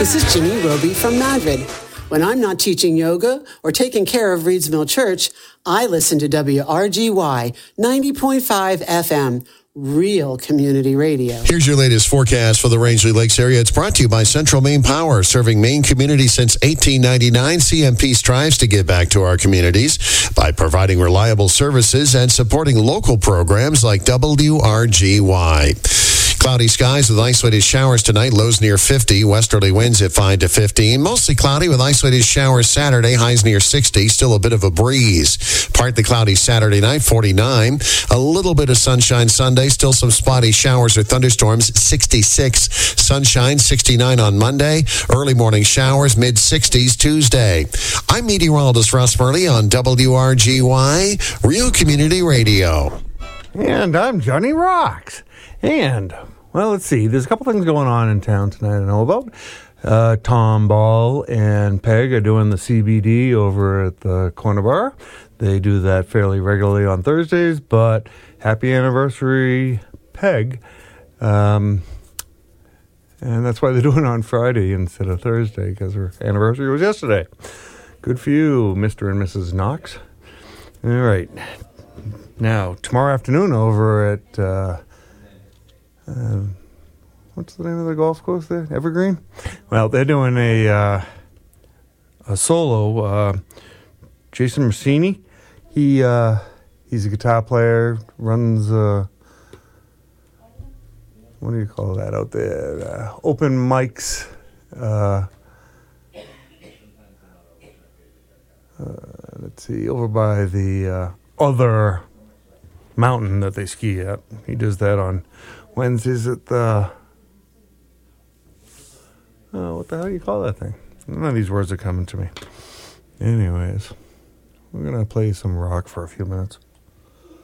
This is Ginny Roby from Madrid. When I'm not teaching yoga or taking care of Reeds Mill Church, I listen to WRGY 90.5 FM, real community radio. Here's your latest forecast for the Rangeley Lakes area. It's brought to you by Central Maine Power, serving Maine communities since 1899. CMP strives to give back to our communities by providing reliable services and supporting local programs like WRGY. Cloudy skies with isolated showers tonight, lows near 50. Westerly winds at 5 to 15. Mostly cloudy with isolated showers Saturday, highs near 60. Still a bit of a breeze. Partly cloudy Saturday night, 49. A little bit of sunshine Sunday. Still some spotty showers or thunderstorms, 66. Sunshine, 69 on Monday. Early morning showers, mid-60s Tuesday. I'm meteorologist Russ Murley on WRGY, Real Community Radio. And I'm Johnny Rocks. And, well, let's see. There's a couple things going on in town tonight I know about. Tom Ball and Peg are doing the CBD over at the Corner Bar. They do that fairly regularly on Thursdays, but happy anniversary, Peg. And that's why they're doing it on Friday instead of Thursday, because her anniversary was yesterday. Good for you, Mr. and Mrs. Knox. All right. Now, tomorrow afternoon over at... what's the name of the golf course there? Evergreen? Well, they're doing a solo. Jason Rossini, he's a guitar player, runs, what do you call that out there? Open mics. Let's see, over by the other mountain that they ski at. He does that on Wednesdays at the... what the hell do you call that thing? None of these words are coming to me. Anyways, we're going to play some rock for a few minutes.